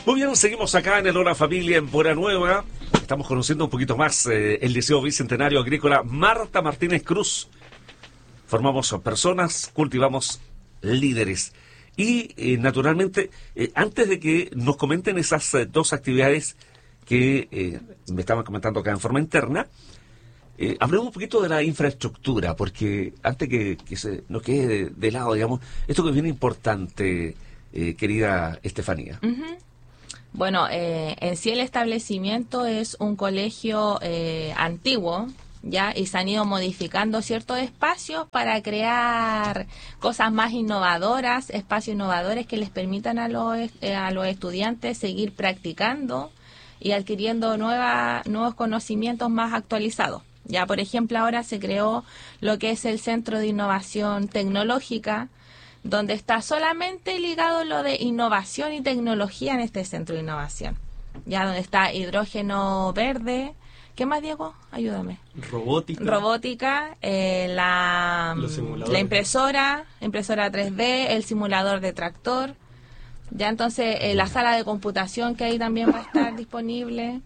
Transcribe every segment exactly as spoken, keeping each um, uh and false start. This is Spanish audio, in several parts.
Muy bien, seguimos acá en el Hora Familia en Buena Nueva. Estamos conociendo un poquito más eh, el Liceo Bicentenario Agrícola Marta Martínez Cruz. Formamos personas, cultivamos líderes. Y eh, naturalmente, eh, antes de que nos comenten esas eh, dos actividades que eh, me estaban comentando acá en forma interna, eh, hablemos un poquito de la infraestructura, porque antes que, que se nos quede de, de lado, digamos, esto que es bien importante, eh, querida Estefanía. Uh-huh. Bueno, eh, en sí el establecimiento es un colegio eh, antiguo, ya, y se han ido modificando ciertos espacios para crear cosas más innovadoras, espacios innovadores que les permitan a los eh, a los estudiantes seguir practicando y adquiriendo nueva, nuevos conocimientos más actualizados. Ya, por ejemplo, ahora se creó lo que es el Centro de Innovación Tecnológica, donde está solamente ligado lo de innovación y tecnología en este centro de innovación. Ya, donde está hidrógeno verde. ¿Qué más, Diego? Ayúdame. Robótica. Robótica, eh, la, la impresora, impresora tres D, el simulador de tractor. Ya, entonces, eh, la sala de computación que ahí también va a estar disponible.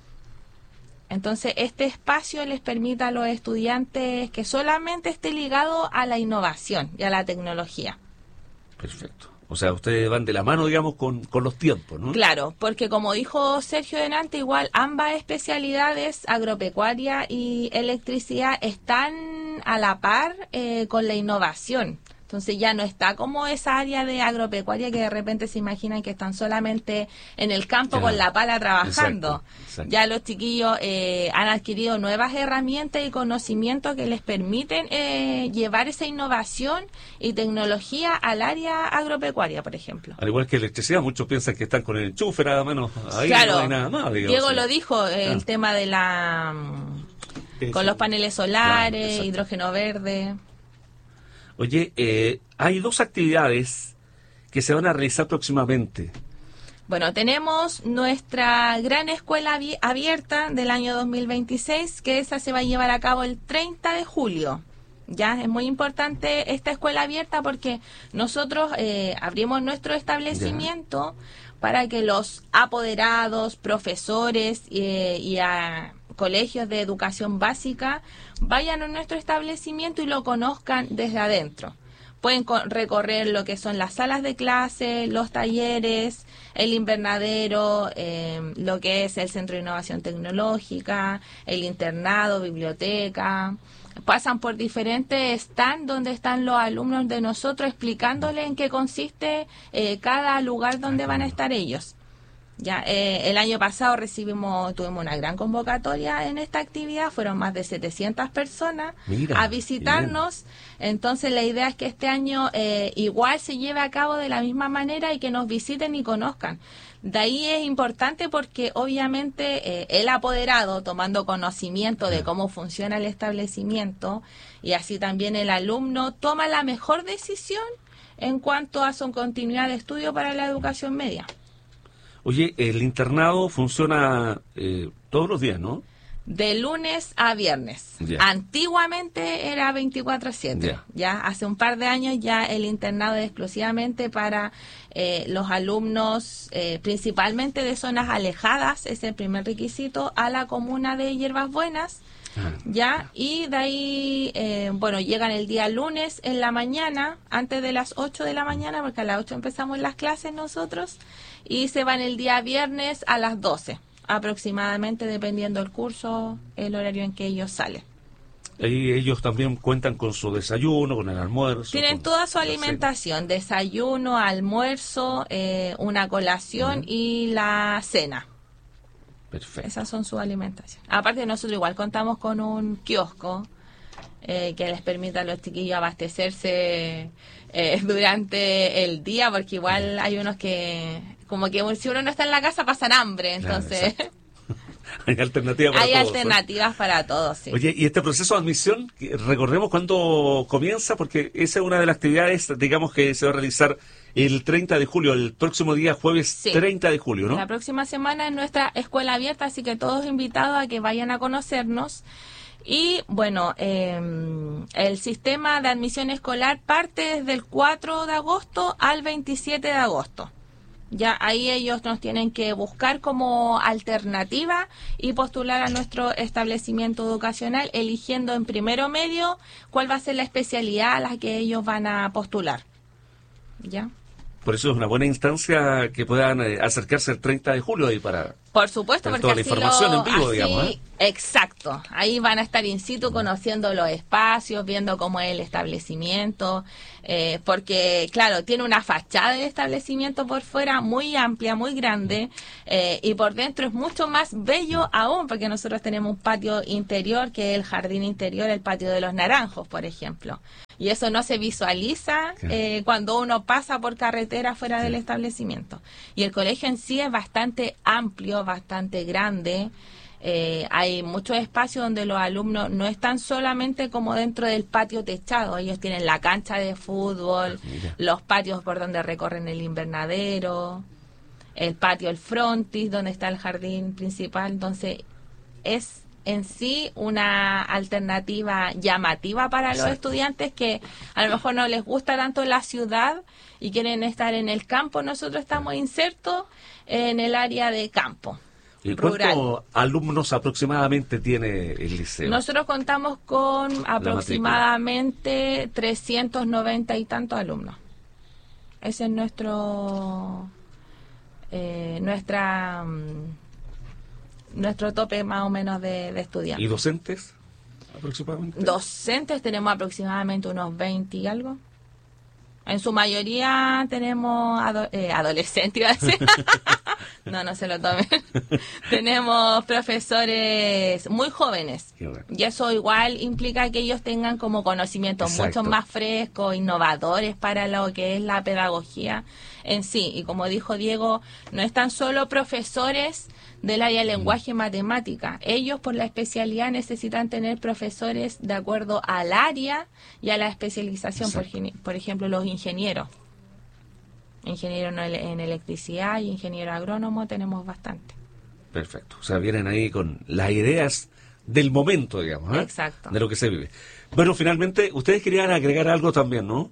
Entonces, este espacio les permite a los estudiantes que solamente esté ligado a la innovación y a la tecnología. Perfecto. O sea, ustedes van de la mano, digamos, con, con los tiempos, ¿no? Claro, porque como dijo Sergio delante, igual ambas especialidades, agropecuaria y electricidad, están a la par eh, con la innovación. Entonces ya no está como esa área de agropecuaria que de repente se imaginan que están solamente en el campo, claro, con la pala trabajando. Exacto, exacto. Ya los chiquillos eh, han adquirido nuevas herramientas y conocimientos que les permiten eh, llevar esa innovación y tecnología al área agropecuaria, por ejemplo. Al igual que electricidad, muchos piensan que están con el enchufe nada más, ahí claro, no hay nada más. Digamos, Diego ¿sí? lo dijo, eh, el tema de la... Sí, con sí. los paneles solares, claro, hidrógeno verde... Oye, eh, hay dos actividades que se van a realizar próximamente. Bueno, tenemos nuestra gran escuela abierta del año dos mil veintiséis, que esa se va a llevar a cabo el treinta de julio. Ya es muy importante esta escuela abierta porque nosotros eh, abrimos nuestro establecimiento ya. para que los apoderados, profesores eh, y a colegios de educación básica vayan a nuestro establecimiento y lo conozcan desde adentro. Pueden recorrer lo que son las salas de clase, los talleres, el invernadero, eh, lo que es el Centro de Innovación Tecnológica, el internado, biblioteca. Pasan por diferentes stands donde están los alumnos de nosotros explicándoles en qué consiste eh, cada lugar donde van a estar ellos. Ya, eh, el año pasado recibimos, tuvimos una gran convocatoria en esta actividad, fueron más de setecientas personas Mira, a visitarnos, bien. Entonces la idea es que este año eh, igual se lleve a cabo de la misma manera y que nos visiten y conozcan. De ahí es importante porque obviamente eh, el apoderado, tomando conocimiento de cómo funciona el establecimiento y así también el alumno, toma la mejor decisión en cuanto a su continuidad de estudio para la educación media. Oye, el internado funciona eh, todos los días, ¿no? De lunes a viernes. Yeah. Antiguamente era veinticuatro siete. Yeah. Ya hace un par de años ya el internado es exclusivamente para eh, los alumnos, eh, principalmente de zonas alejadas, es el primer requisito, a la comuna de Hierbas Buenas. Ah. Ya, y de ahí, eh, bueno, llegan el día lunes en la mañana, antes de las ocho de la mañana, porque a las ocho empezamos las clases nosotros, y se van el día viernes a las doce, aproximadamente, dependiendo del curso, el horario en que ellos salen. Y ellos también cuentan con su desayuno, con el almuerzo. Tienen toda su alimentación, cena. Desayuno, almuerzo, eh, una colación uh-huh. y la cena. Perfecto. Esas son sus alimentaciones. Aparte, nosotros igual contamos con un kiosco eh, que les permite a los chiquillos abastecerse eh, durante el día, porque igual hay unos que, como que si uno no está en la casa, pasan hambre, entonces... Claro, hay alternativas para hay todos. Hay alternativas ¿eh? para todos, sí. Oye, y este proceso de admisión, recordemos cuándo comienza, porque esa es una de las actividades, digamos, que se va a realizar el treinta de julio, el próximo día jueves sí. treinta de julio, ¿no? La próxima semana en nuestra escuela abierta, así que todos invitados a que vayan a conocernos. Y bueno, eh, el sistema de admisión escolar parte desde el cuatro de agosto al veintisiete de agosto. Ya ahí ellos nos tienen que buscar como alternativa y postular a nuestro establecimiento educacional, eligiendo en primero medio cuál va a ser la especialidad a la que ellos van a postular. ¿Ya? Por eso es una buena instancia que puedan eh, acercarse el treinta de julio ahí para... Por supuesto, tener porque toda la así información lo, en vivo, así, digamos, ¿eh? Exacto. Ahí van a estar in situ conociendo los espacios, viendo cómo es el establecimiento, eh, porque, claro, tiene una fachada el establecimiento por fuera muy amplia, muy grande, eh, y por dentro es mucho más bello aún, porque nosotros tenemos un patio interior, que es el jardín interior, el patio de los naranjos, por ejemplo. Y eso no se visualiza eh, cuando uno pasa por carretera fuera del establecimiento. Y el colegio en sí es bastante amplio, bastante grande. Eh, hay muchos espacios donde los alumnos no están solamente como dentro del patio techado. Ellos tienen la cancha de fútbol, Mira. los patios por donde recorren el invernadero, el patio, el frontis, donde está el jardín principal. Entonces, es en sí una alternativa llamativa para Exacto. los estudiantes que a lo mejor no les gusta tanto la ciudad y quieren estar en el campo. Nosotros estamos insertos en el área de campo. ¿Y cuántos alumnos aproximadamente tiene el liceo? Nosotros contamos con aproximadamente trescientos noventa y tantos alumnos. Ese es nuestro eh, nuestra nuestro tope más o menos de, de estudiantes. ¿Y docentes aproximadamente? Docentes tenemos aproximadamente unos veinte y algo. En su mayoría tenemos ado eh, adolescentes, iba a decir. No, no se lo tomen. Tenemos profesores muy jóvenes. Bueno. Y eso igual implica que ellos tengan como conocimientos Exacto. mucho más frescos, innovadores para lo que es la pedagogía en sí. Y como dijo Diego, no es tan solo profesores del área de lenguaje y matemática. Ellos, por la especialidad, necesitan tener profesores de acuerdo al área y a la especialización. Por, por ejemplo, los ingenieros. Ingeniero en electricidad y ingeniero agrónomo tenemos bastante. Perfecto. O sea, vienen ahí con las ideas del momento, digamos, ¿eh? Exacto. De lo que se vive. Bueno, finalmente, ustedes querían agregar algo también, ¿no?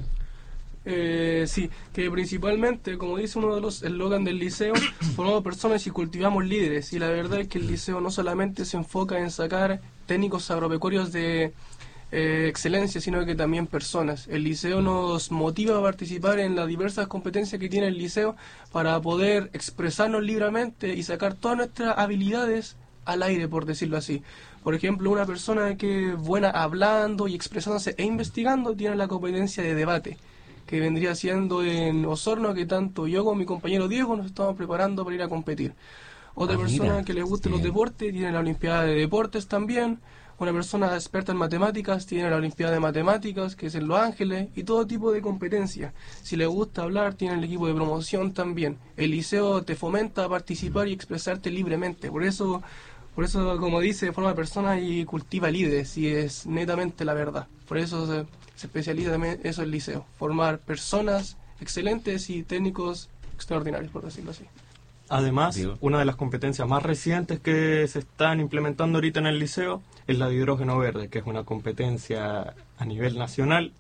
Eh, sí, que principalmente, como dice uno de los eslogan del liceo, formamos personas y cultivamos líderes. Y la verdad es que el liceo no solamente se enfoca en sacar técnicos agropecuarios de eh, excelencia, sino que también personas. El liceo nos motiva a participar en las diversas competencias que tiene el liceo para poder expresarnos libremente y sacar todas nuestras habilidades al aire, por decirlo así. Por ejemplo, una persona que es buena hablando y expresándose e investigando tiene la competencia de debate, que vendría siendo en Osorno, que tanto yo como mi compañero Diego nos estamos preparando para ir a competir. Otra ah, persona mira. que le guste Bien. los deportes tiene la Olimpiada de Deportes también. Una persona experta en matemáticas tiene la Olimpiada de Matemáticas, que es en Los Ángeles, y todo tipo de competencias. Si le gusta hablar, tiene el equipo de promoción también. El liceo te fomenta a participar y expresarte libremente. Por eso, por eso como dice, forma personas y cultiva líderes, y es netamente la verdad. Por eso se, se especializa también eso el liceo, formar personas excelentes y técnicos extraordinarios, por decirlo así. Además, Digo. una de las competencias más recientes que se están implementando ahorita en el liceo es la de hidrógeno verde, que es una competencia a nivel nacional,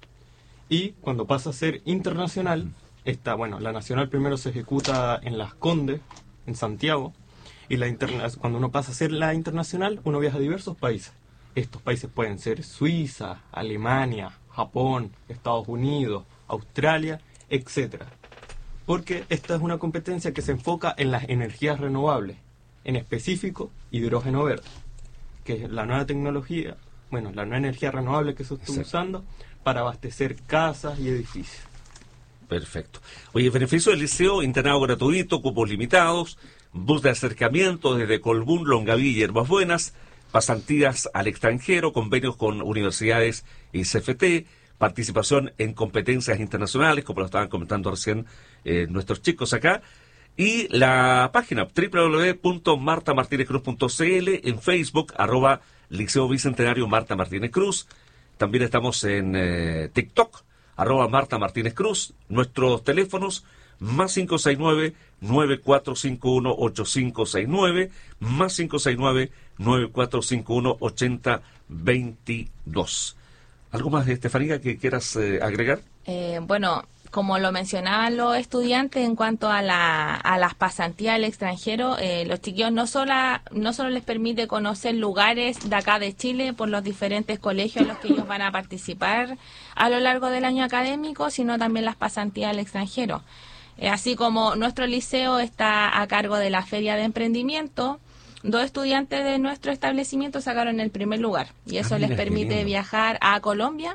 y cuando pasa a ser internacional, esta, bueno, la nacional primero se ejecuta en Las Condes, en Santiago, y la interna cuando uno pasa a ser la internacional, uno viaja a diversos países. Estos países pueden ser Suiza, Alemania, Japón, Estados Unidos, Australia, etcétera. Porque esta es una competencia que se enfoca en las energías renovables, en específico hidrógeno verde, que es la nueva tecnología, bueno, la nueva energía renovable que se está Exacto. usando para abastecer casas y edificios. Perfecto. Oye, beneficio del liceo, internado gratuito, cupos limitados, bus de acercamiento desde Colbún, Longaví y Hierbas Buenas, pasantías al extranjero, convenios con universidades y C F T, participación en competencias internacionales, como lo estaban comentando recién eh, nuestros chicos acá, y la página doble u doble u doble u punto marta martínez cruz punto c l, en Facebook, arroba Liceo Bicentenario Marta Martínez Cruz. También estamos en eh, TikTok, arroba Marta Martínez Cruz. Nuestros teléfonos, más cinco seis nueve, nueve cuatro cinco uno, ocho cinco seis nueve, más cinco seis nueve, nueve cuatro cinco uno, ocho cero dos dos. ¿Algo más, Estefanía, que quieras eh, agregar? Eh, bueno, como lo mencionaban los estudiantes en cuanto a, la, a las pasantías al extranjero, eh, los chiquillos no solo, no solo les permite conocer lugares de acá de Chile por los diferentes colegios en los que ellos van a participar a lo largo del año académico, sino también las pasantías al extranjero. Eh, así como nuestro liceo está a cargo de la Feria de Emprendimiento, dos estudiantes de nuestro establecimiento sacaron el primer lugar y eso ah, mira, les permite viajar a Colombia.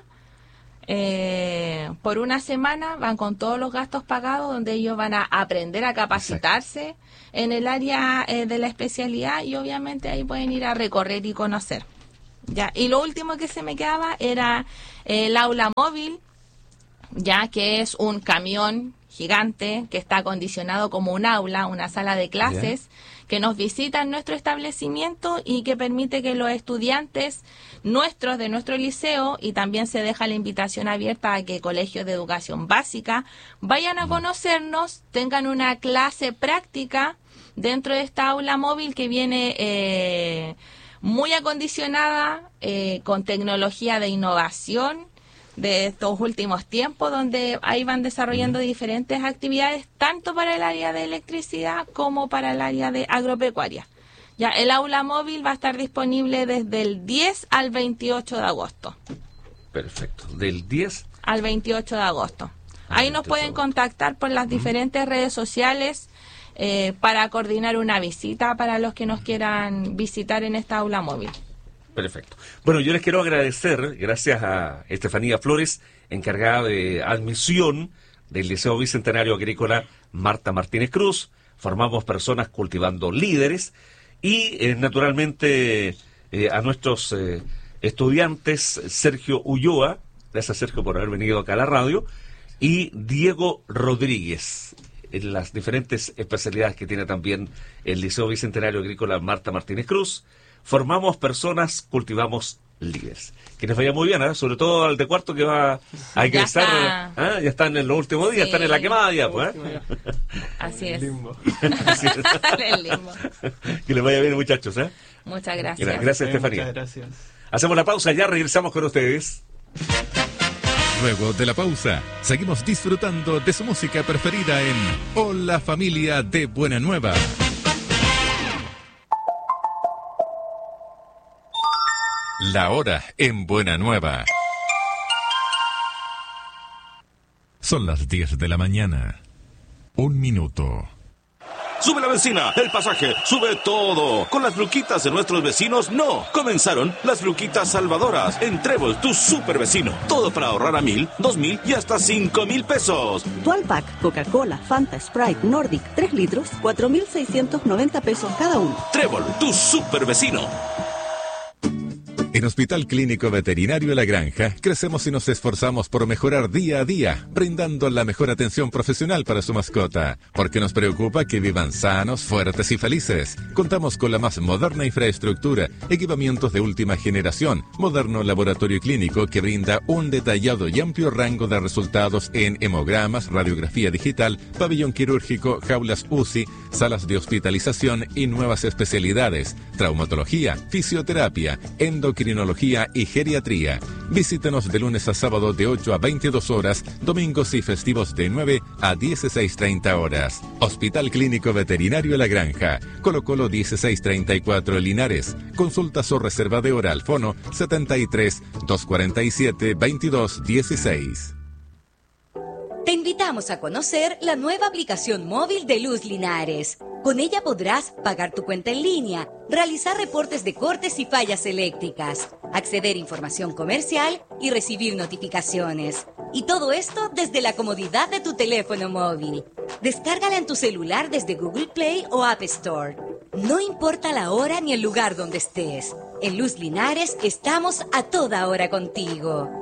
Eh, por una semana van con todos los gastos pagados, donde ellos van a aprender a capacitarse Exacto. en el área eh, de la especialidad, y obviamente ahí pueden ir a recorrer y conocer. Ya, y lo último que se me quedaba era eh, el aula móvil, ya que es un camión gigante que está acondicionado como un aula, una sala de clases, yeah. que nos visita en nuestro establecimiento y que permite que los estudiantes nuestros de nuestro liceo, y también se deja la invitación abierta a que colegios de educación básica vayan a conocernos, tengan una clase práctica dentro de esta aula móvil que viene eh, muy acondicionada, eh, con tecnología de innovación de estos últimos tiempos, donde ahí van desarrollando diferentes actividades tanto para el área de electricidad como para el área de agropecuaria. Ya, el aula móvil va a estar disponible desde el diez al veintiocho de agosto. Perfecto, del diez al veintiocho de agosto. Ahí nos pueden contactar por las diferentes redes sociales eh, para coordinar una visita para los que nos quieran visitar en esta aula móvil. Perfecto. Bueno, yo les quiero agradecer, gracias a Estefanía Flores, encargada de admisión del Liceo Bicentenario Agrícola Marta Martínez Cruz. Formamos personas cultivando líderes y, eh, naturalmente, eh, a nuestros eh, estudiantes, Sergio Ulloa, gracias Sergio por haber venido acá a la radio, y Diego Rodríguez, en las diferentes especialidades que tiene también el Liceo Bicentenario Agrícola Marta Martínez Cruz. Formamos personas, cultivamos líderes. Que les vaya muy bien, ¿eh? Sobre todo al de cuarto que va a ingresar. Ya, está. ¿eh? Ya están en los últimos días, sí. Están en la quemada ya, pues. ¿eh? Así es. Limbo. Así es. El limbo. Que les vaya bien, muchachos. ¿eh? Muchas gracias. Gracias, gracias Estefanía. Muchas gracias. Hacemos la pausa, ya regresamos con ustedes. Luego de la pausa, seguimos disfrutando de su música preferida en Hola Familia de Buena Nueva. La hora en Buena Nueva. Son las diez de la mañana. Un minuto. Sube la benzina, el pasaje, sube todo. Con las luquitas de nuestros vecinos, no. Comenzaron las luquitas salvadoras en Trébol, tu super vecino. Todo para ahorrar a mil, dos mil y hasta cinco mil pesos. Dual Pack, Coca-Cola, Fanta, Sprite, Nordic, tres litros, cuatro mil seiscientos noventa pesos cada uno. Trébol, tu super vecino. En Hospital Clínico Veterinario La Granja, crecemos y nos esforzamos por mejorar día a día, brindando la mejor atención profesional para su mascota, porque nos preocupa que vivan sanos, fuertes y felices. Contamos con la más moderna infraestructura, equipamientos de última generación, moderno laboratorio clínico que brinda un detallado y amplio rango de resultados en hemogramas, radiografía digital, pabellón quirúrgico, jaulas U C I, salas de hospitalización y nuevas especialidades, traumatología, fisioterapia, endocrinología, y geriatría. Visítenos de lunes a sábado de ocho a veintidós horas, domingos y festivos de nueve a dieciséis treinta horas. Hospital Clínico Veterinario La Granja, Colo Colo dieciséis treinta y cuatro Linares. Consultas o reserva de hora al fono setenta y tres, doscientos cuarenta y siete, veintidós dieciséis. Te invitamos a conocer la nueva aplicación móvil de Luz Linares. Con ella podrás pagar tu cuenta en línea, realizar reportes de cortes y fallas eléctricas, acceder a información comercial y recibir notificaciones. Y todo esto desde la comodidad de tu teléfono móvil. Descárgala en tu celular desde Google Play o App Store. No importa la hora ni el lugar donde estés. En Luz Linares estamos a toda hora contigo.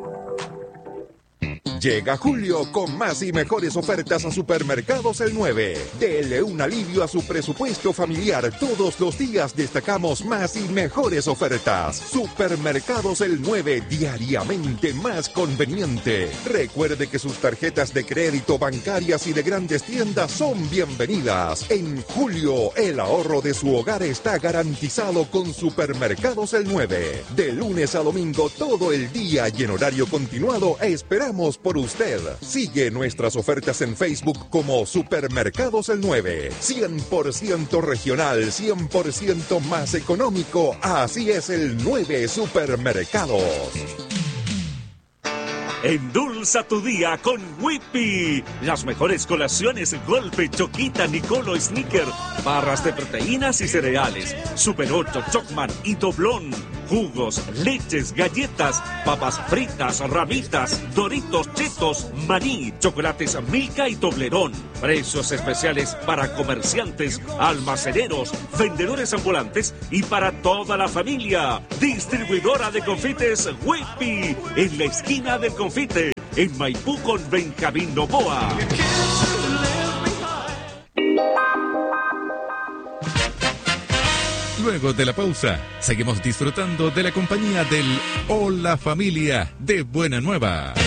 Llega julio con más y mejores ofertas a Supermercados El nueve. Dele un alivio a su presupuesto familiar. Todos los días destacamos más y mejores ofertas. Supermercados El nueve, diariamente más conveniente. Recuerde que sus tarjetas de crédito, bancarias y de grandes tiendas son bienvenidas. En julio, el ahorro de su hogar está garantizado con Supermercados El nueve. De lunes a domingo, todo el día y en horario continuado, esperamos por por usted. Sigue nuestras ofertas en Facebook como Supermercados El nueve. cien por ciento regional, cien por ciento más económico. Así es el nueve Supermercados. Endulza tu día con Whippy. Las mejores colaciones: Golpe, Choquita, Nicolo, Snicker, barras de proteínas y cereales, Super ocho, Chocman y Doblón, jugos, leches, galletas, papas fritas, ramitas, Doritos, Chetos, Maní, chocolates Milka y Toblerón. Precios especiales para comerciantes, almaceneros, vendedores ambulantes y para toda la familia. Distribuidora de confites Whippy, en la esquina del confite, en Maipú con Benjamín Novoa. Luego de la pausa, seguimos disfrutando de la compañía del Hola Familia de Buena Nueva.